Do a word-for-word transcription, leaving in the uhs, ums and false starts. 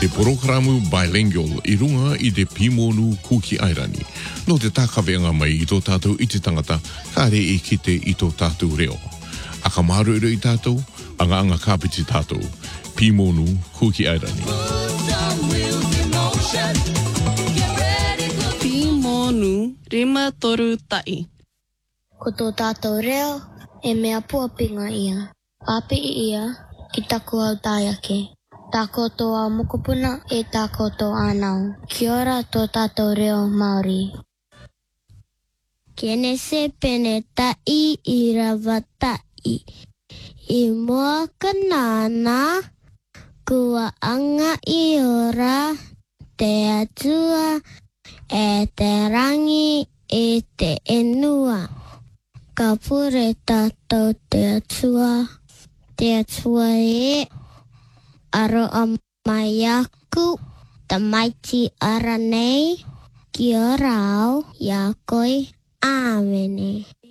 Te programu bilingual i runga i te Pimonu Kuki Airani. No te takawenga mai i tō tātou i te tangata, ka re e kite i tō tātou reo. A ka maru iro i tātou, anga anga kāpiti tātou. Pimonu Kuki Airani. Pimonu rima toru tai. Ko tō tātou reo, e mea puapinga ia. Papi ia, ki taku au tāiake. Tā kotoa mokopuna e tā kotoa anau. Kia ora tō tātou reo Māori. Kene se pene tai I rawa tai. I mua kanana, kua anga I ora, te atua, e te rangi, e te enua. Ka pure tātou te atua, te atua e aro a mai aku, ta maiti ara nei, ki o rao, ia koi, āmene.